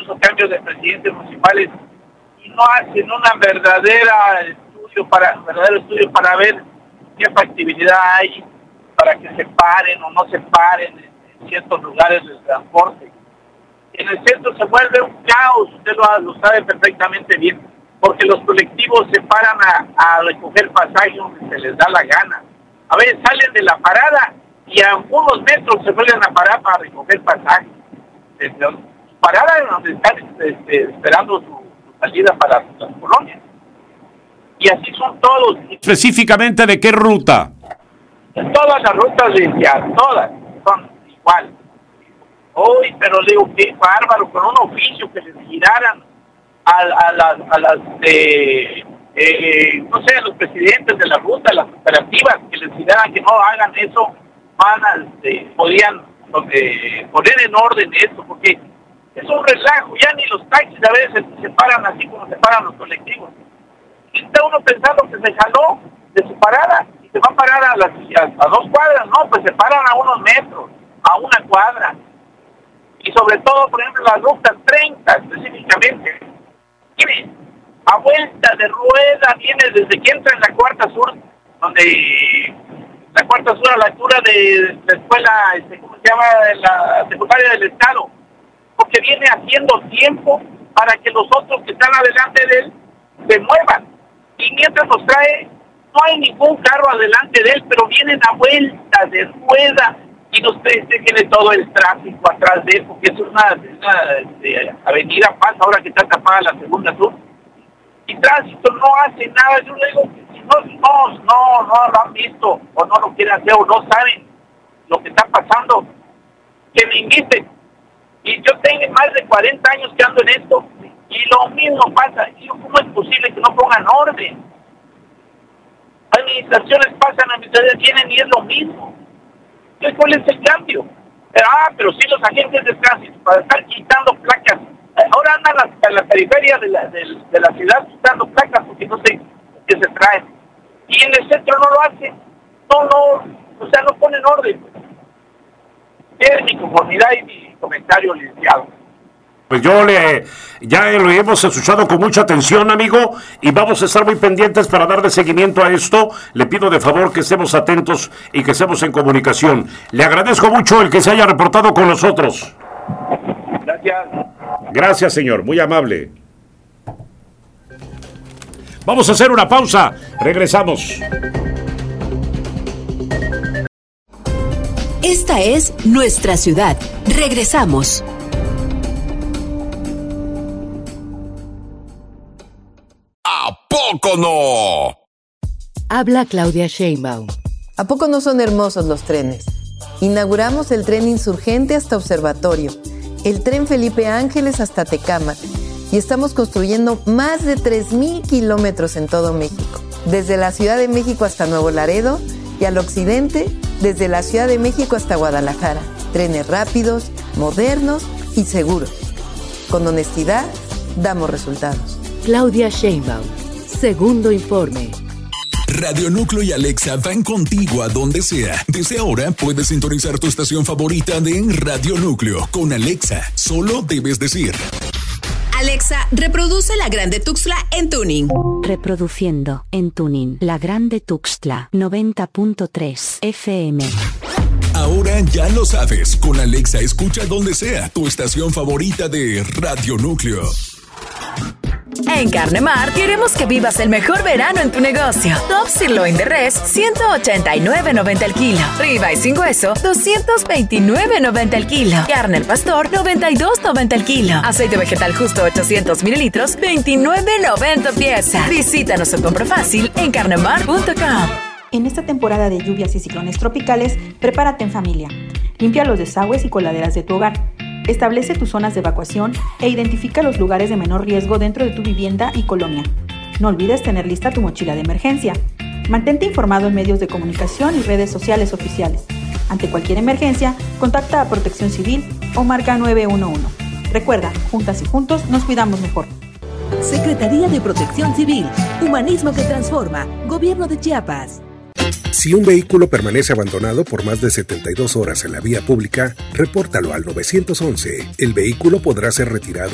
incluso cambios de presidentes municipales, y no hacen una verdadero estudio para ver qué factibilidad hay para que se paren o no se paren en ciertos lugares del transporte. En el centro se vuelve un caos, usted lo sabe perfectamente bien, porque los colectivos se paran a recoger pasajes donde se les da la gana. A veces salen de la parada y a unos metros se vuelven a parar para recoger pasajes. Parada en donde están esperando su salida para las colonias. Y así son todos. ¿Específicamente de qué ruta? Todas las rutas todas son igual. Hoy, pero le digo, qué bárbaro, con un oficio que les giraran a los presidentes de la ruta, las operativas, que les giraran que no hagan eso, podían poner en orden esto, porque es un relajo, ya ni los taxis a veces se paran así como se paran los colectivos. Y está uno pensando que se jaló de su parada y se va a parar a 2 cuadras, no, pues se paran a unos metros, a 1 cuadra. Y sobre todo, por ejemplo, las rutas 30 específicamente, viene a vuelta de rueda, viene desde que entra en la Cuarta Sur, donde la Cuarta Sur a la altura de la escuela, ¿cómo se llama?, la secundaria del Estado, porque viene haciendo tiempo para que los otros que están adelante de él se muevan. Y mientras nos trae, no hay ningún carro adelante de él, pero vienen a vuelta de rueda y nos tiene todo el tráfico atrás de él, porque es una avenida Paz, ahora que está tapada la Segunda Sur, y tránsito no hace nada. Yo le digo, si no lo han visto, o no lo quieren hacer, o no saben lo que está pasando, que me inviten. Y yo tengo más de 40 años que ando en esto, y lo mismo pasa. Y ¿cómo es posible que no pongan orden? Administraciones pasan, administraciones vienen y es lo mismo. Entonces, ¿cuál es el cambio? Pero sí, los agentes de tránsito, para estar quitando placas. Ahora andan a la periferia de la ciudad quitando placas porque no sé qué se traen. Y en el centro no lo hacen. No ponen orden. Es mi conformidad y mi comentario, licenciado. Pues ya lo hemos escuchado con mucha atención, amigo, y vamos a estar muy pendientes para darle seguimiento a esto. Le pido de favor que estemos atentos y que estemos en comunicación. Le agradezco mucho el que se haya reportado con nosotros. Gracias. Gracias, señor, muy amable. Vamos a hacer una pausa. Regresamos. Esta es nuestra ciudad. Regresamos. ¿A poco no? Habla Claudia Sheinbaum. ¿A poco no son hermosos los trenes? Inauguramos el tren Insurgente hasta Observatorio, el tren Felipe Ángeles hasta Tecámac, y estamos construyendo más de 3,000 kilómetros en todo México, desde la Ciudad de México hasta Nuevo Laredo y al occidente, desde la Ciudad de México hasta Guadalajara. Trenes rápidos, modernos y seguros. Con honestidad, damos resultados. Claudia Sheinbaum. Segundo informe. Radio Núcleo y Alexa van contigo a donde sea. Desde ahora puedes sintonizar tu estación favorita de Radio Núcleo. Con Alexa, solo debes decir: Alexa, reproduce La Grande Tuxtla en tuning. Reproduciendo en tuning La Grande Tuxtla 90.3 FM. Ahora ya lo sabes. Con Alexa escucha donde sea tu estación favorita de Radio Núcleo. En Carnemar queremos que vivas el mejor verano en tu negocio. Top Sirloin de res, $189.90 el kilo. Ribeye sin hueso, $229.90 el kilo. Carne al pastor, $92.90 el kilo. Aceite vegetal justo 800 mililitros, $29.90 pieza. Visítanos en Compra Fácil en carnemar.com. En esta temporada de lluvias y ciclones tropicales, prepárate en familia. Limpia los desagües y coladeras de tu hogar. Establece tus zonas de evacuación e identifica los lugares de menor riesgo dentro de tu vivienda y colonia. No olvides tener lista tu mochila de emergencia. Mantente informado en medios de comunicación y redes sociales oficiales. Ante cualquier emergencia, contacta a Protección Civil o marca 911. Recuerda, juntas y juntos nos cuidamos mejor. Secretaría de Protección Civil. Humanismo que transforma. Gobierno de Chiapas. Si un vehículo permanece abandonado por más de 72 horas en la vía pública, repórtalo al 911. El vehículo podrá ser retirado